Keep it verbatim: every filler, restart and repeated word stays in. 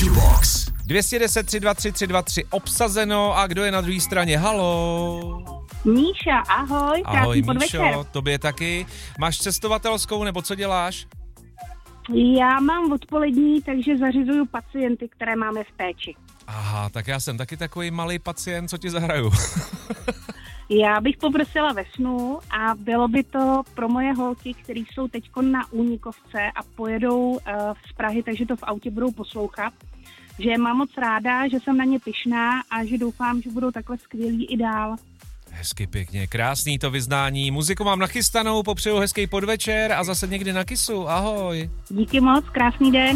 Jukebox. dvě jedna deset, tři dva tři, tři dva tři obsazeno a kdo je na druhé straně? Halo. Míša, ahoj, krásný Ahoj podvečer. Míšo, tobě taky. Máš cestovatelskou nebo co děláš? Já mám odpolední, takže zařizuju pacienty, které máme v péči. Aha, tak já jsem taky takový malý pacient, co ti zahraju? Já bych poprosila ve snu a bylo by to pro moje holky, které jsou teď na únikovce a pojedou uh, z Prahy, takže to v autě budou poslouchat, že je mám moc ráda, že jsem na ně pyšná a že doufám, že budou takhle skvělí i dál. Hezky pěkně, krásný to vyznání. Muziku mám nachystanou, popřeju hezký podvečer a zase někdy na kysu. Ahoj. Díky moc, krásný den.